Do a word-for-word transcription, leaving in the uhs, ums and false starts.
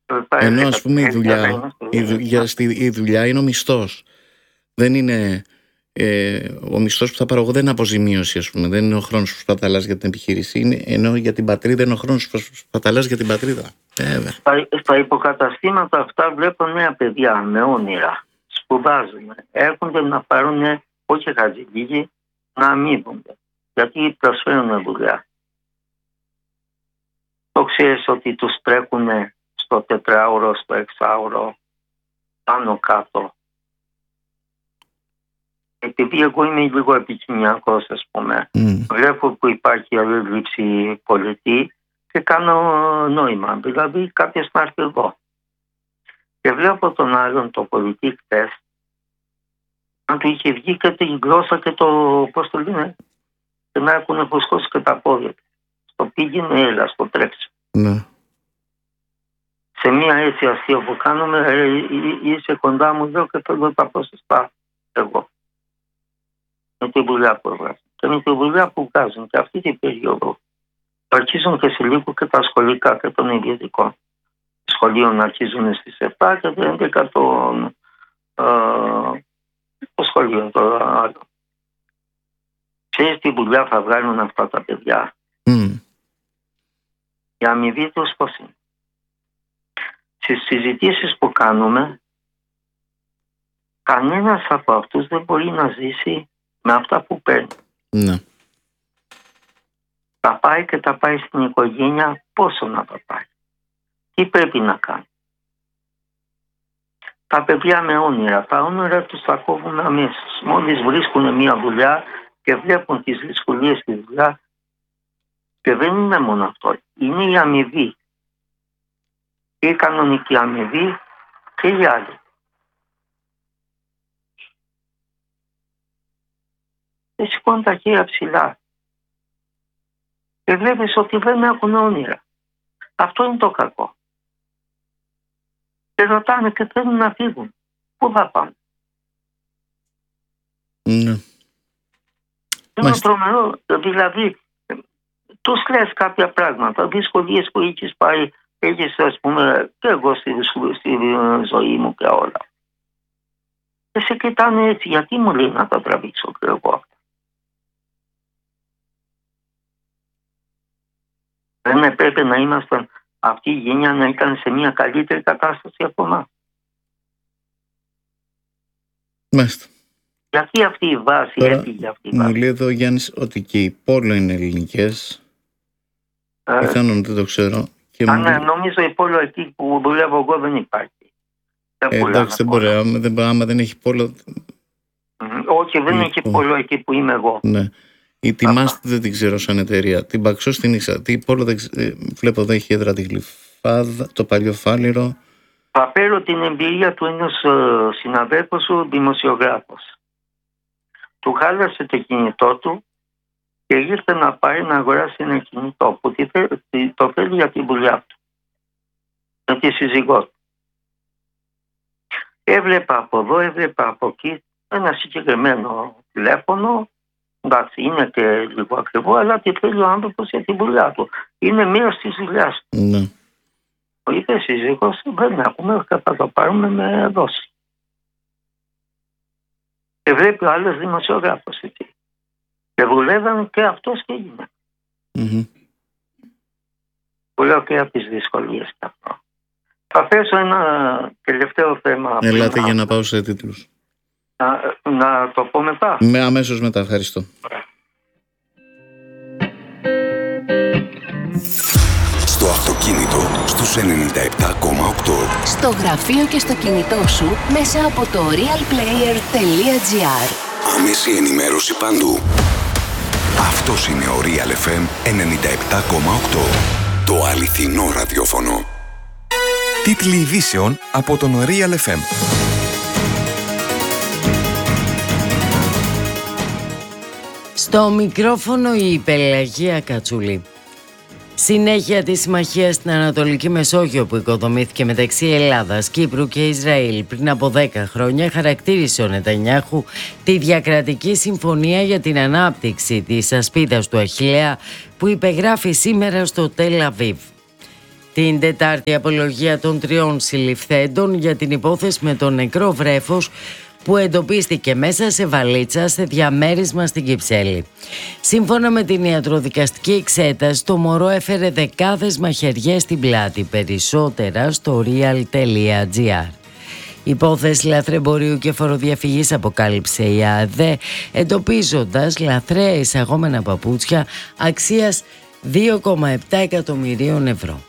Ενώ ας πούμε η δουλειά, η δουλειά, η δουλειά είναι ο μισθός. Δεν είναι ε, ο μισθός που θα πάρω εγώ, δεν είναι αποζημίωση, ας πούμε. Δεν είναι ο χρόνος που σπαταλάς για την επιχείρηση. Είναι, ενώ για την πατρίδα είναι ο χρόνος που σπαταλάς για την πατρίδα. Ε, στα, στα υποκαταστήματα αυτά βλέπω νέα παιδιά με όνειρα. Σπουδάζουν. Έρχονται να πάρουν, όχι χαζιλίγοι, να αμείβονται. Γιατί προσφέρουν δουλειά. Το ξέρεις ότι τους τρέχουν στο τετράωρο, στο εξάωρο, πάνω κάτω. Επειδή εγώ είμαι λίγο επικοινωνιακός, ας πούμε, mm. βλέπω που υπάρχει αλληλήψη πολιτή και κάνω νόημα. Δηλαδή κάποιος να έρθει εδώ. Και βλέπω τον άλλον, το πολιτή χτες, αν του είχε βγει και τη γλώσσα και το, πώς το λένε, και να έχουν φουσκώσει και τα πόδια. Στο πήγαινε, έλα, στο τρέξι. Mm. Σε μία έτσι αστείο που κάνουμε, ε, είσαι κοντά μου, λέω και θέλω τα ποσοστά εγώ. Με τη δουλειά που έβγαζαν. Και με τη δουλειά που βγάζουν και αυτή την περίοδο αρχίζουν και σε λίγο και τα σχολικά και των ιδιωτικών. Σχολείων αρχίζουν στις επτά και το έντεκα το, ε, το σχολείο το άλλο. Ξέρεις τι δουλειά θα βγάλουν αυτά τα παιδιά. Mm. Η αμοιβή τους πώς είναι. Στις συζητήσεις που κάνουμε, κανένας από αυτούς δεν μπορεί να ζήσει με αυτά που παίρνει. Ναι. Τα πάει και τα πάει στην οικογένεια, πόσο να τα πάει. Τι πρέπει να κάνει. Τα παιδιά με όνειρα, τα όνειρα τους τα κόβουν αμέσως. Μόλις βρίσκουν μια δουλειά και βλέπουν τις δυσκολίες στη δουλειά, και δεν είναι μόνο αυτό, είναι η αμοιβή. Η κανονική αμοιβή και η άλλη. Και σηκώνουν τα χέρια ψηλά. Και βλέπεις ότι δεν έχουν όνειρα. Αυτό είναι το κακό. Και ρωτάνε και θέλουν να φύγουν. Πού θα πάνε. Ναι. Είναι τρομερό. Δηλαδή, τους λες κάποια πράγματα, δυσκολίες που έχεις πάει, έχεις, ας πούμε, και εγώ στη, στη ζωή μου και όλα. Και σε κοιτάνε έτσι, γιατί μου λέει να τα τραβήξω και εγώ αυτά. Δεν έπρεπε να ήμασταν, αυτή η γενιά να ήταν σε μια καλύτερη κατάσταση από εμάς. Μάλιστα. Γιατί αυτή η βάση έφυγε αυτή η βάση. Μου λέει εδώ ο Γιάννης ότι και οι πόλο είναι ελληνικές. Ε, Πιθανόν δεν το ξέρω. Και αν μου... νομίζω η πόλο εκεί που δουλεύω εγώ δεν υπάρχει. Ε, εντάξει, δεν μπορεί. Άμα δεν, άμα δεν έχει πόλο... Mm, όχι, δεν έχει πόλο εκεί που είμαι εγώ. Ναι. Η Τιμάστη δεν την ξέρω σαν εταιρεία. Την Παξό στην Ίσα. Τι πόλο δεν ξέρω. Βλέπω εδώ έχει έδρα τη Γλυφάδα, το παλιό Φάληρο. Θα φέρω την εμπειρία του ενός uh, συναδέλφου σου, δημοσιογράφος. Του χάλασε το κινητό του και ήρθε να πάει να αγοράσει ένα κινητό που το θέλει για την δουλειά του. Με τη σύζυγό του. Έβλεπα από εδώ, έβλεπα από εκεί ένα συγκεκριμένο τηλέφωνο. Εντάξει, είναι και λίγο ακριβό, αλλά τι θέλει ο άνθρωπος για τη δουλειά του. Είναι μέρος της δουλειάς του. Ναι. Ο είπε σύζυγος, δεν έχουμε, θα το πάρουμε με δόση. Και βλέπει ο άλλος δημοσιογράφος εκεί. Και δουλεύαν και αυτός και η γυναίκα. Mm-hmm. Που λέω και από τις δυσκολίες και αυτό. Θα θέσω ένα τελευταίο θέμα. Ελάτε για να πάω σε τίτλους. Να, να το πω μετά. Με αμέσως μετά, ευχαριστώ. Στο αυτοκίνητο στους ενενήντα επτά κόμμα οκτώ. Στο γραφείο και στο κινητό σου μέσα από το real player τελεία gr. Άμεση ενημέρωση παντού. Αυτός είναι ο Real εφ εμ ενενήντα επτά κόμμα οκτώ. Το αληθινό ραδιόφωνο. Τίτλοι ειδήσεων από τον Real εφ εμ. Στο μικρόφωνο η Πελαγία Κατσούλη. Συνέχεια της συμμαχίας στην Ανατολική Μεσόγειο που οικοδομήθηκε μεταξύ Ελλάδας, Κύπρου και Ισραήλ πριν από δέκα χρόνια, χαρακτήρισε ο Νετανιάχου τη διακρατική συμφωνία για την ανάπτυξη της ασπίδας του Αχιλλέα που υπεγράφει σήμερα στο Τελ Αβίβ. Την Τετάρτη, απολογία των τριών συλληφθέντων για την υπόθεση με το νεκρό βρέφος που εντοπίστηκε μέσα σε βαλίτσα σε διαμέρισμα στην Κυψέλη. Σύμφωνα με την ιατροδικαστική εξέταση, το μωρό έφερε δεκάδες μαχαιριές στην πλάτη, περισσότερα στο real τελεία τζι άρ. Υπόθεση λαθρεμπορίου και φοροδιαφυγής αποκάλυψε η ΑΔΕ, εντοπίζοντας λαθρέα εισαγόμενα παπούτσια αξίας δύο κόμμα επτά εκατομμυρίων ευρώ.